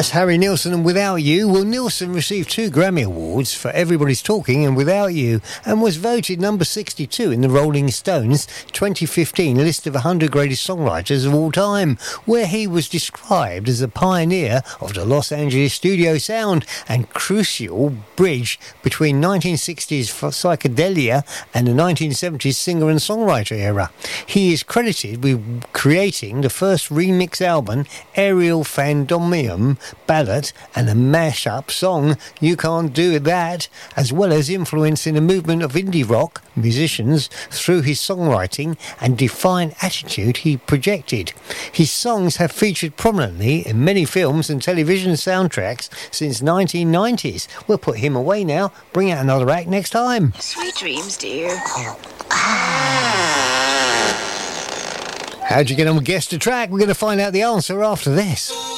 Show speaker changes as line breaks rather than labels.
That's Harry Nilsson and Without You. Well, Nilsson received 2 Grammy Awards for Everybody's Talking and Without You, and was voted number 62 in the Rolling Stones 2015 list of 100 greatest songwriters of all time, where he was described as a pioneer of the Los Angeles studio sound and crucial bridge between 1960s psychedelia and the 1970s singer and songwriter era. He is credited with creating the first remix album, Aerial Fandomium Ballad, and a mash-up song, You Can't Do That, as well as influencing the movement of indie rock musicians through his songwriting and defiant attitude he projected. His songs have featured prominently in many films and television soundtracks since 1990s. We'll put him away now. Bring out another act next time.
Sweet dreams, dear.
How'd you get on with Guess the Track? We're going to find out the answer after this.